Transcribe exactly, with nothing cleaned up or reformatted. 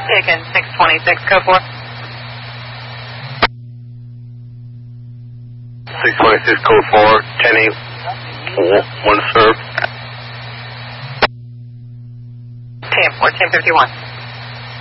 Taken six twenty-six, code four. six twenty-six, code four, ten eight, one serve. Ten fourteen fifty-one.